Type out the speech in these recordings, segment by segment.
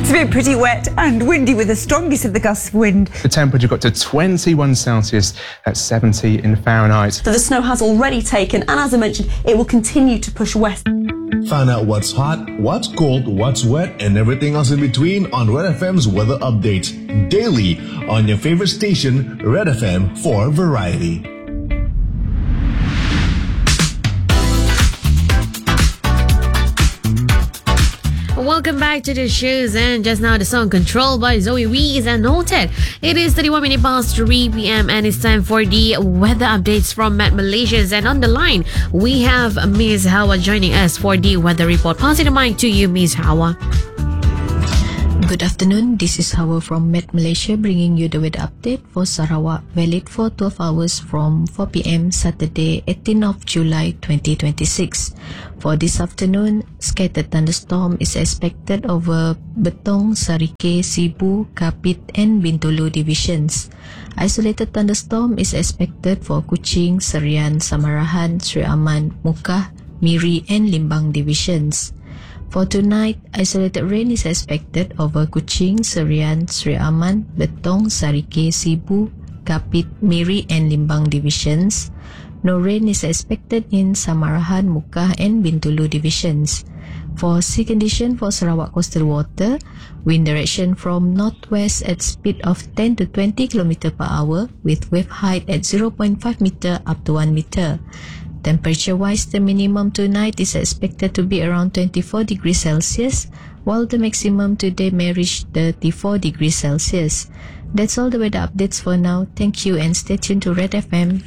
It's been pretty wet and windy with the strongest of the gusts of wind. The temperature got to 21 Celsius, that's 70 in Fahrenheit. So the snow has already taken, and as I mentioned, it will continue to push west. Find out what's hot, what's cold, what's wet, and everything else in between on Red FM's weather updates daily on your favorite station, Red FM, for variety. Welcome back to the shows, and just now the song Control by Zoe Wees and Noted. It is 31 minutes past 3 p.m. and it's time for the weather updates from Met Malaysians. And on the line, we have Ms. Hawa joining us for the weather report. Passing the mic to you, Ms. Hawa. Good afternoon, this is Hawa from Met Malaysia bringing you the weather update for Sarawak, valid for 12 hours from 4 p.m. Saturday, 18th of July 2026. For this afternoon, scattered thunderstorm is expected over Betong, Sarike, Sibu, Kapit and Bintulu divisions. Isolated thunderstorm is expected for Kuching, Serian, Samarahan, Sri Aman, Mukah, Miri and Limbang divisions. For tonight, isolated rain is expected over Kuching, Serian, Sri Aman, Betong, Sarike, Sibu, Kapit, Miri and Limbang divisions. No rain is expected in Samarahan, Mukah and Bintulu divisions. For sea condition for Sarawak coastal water, wind direction from northwest at speed of 10 to 20 km per hour with wave height at 0.5 meter up to 1 meter. Temperature-wise, the minimum tonight is expected to be around 24 degrees Celsius, while the maximum today may reach 34 degrees Celsius. That's all the weather updates for now. Thank you and stay tuned to Red FM.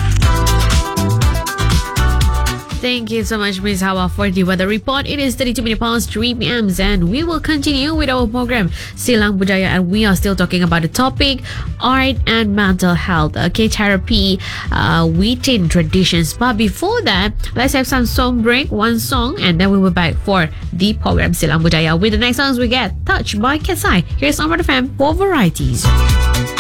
Thank you so much, Ms. Hawa, for the weather report. It is 32 minutes past 3 p.m. and we will continue with our program Silang Budaya, and we are still talking about the topic art and mental health, therapy within traditions. But before that, let's have some song break, one song, and then we will be back for the program Silang Budaya. With the next songs we get Touch by Kesai. Here's on Red FM for varieties.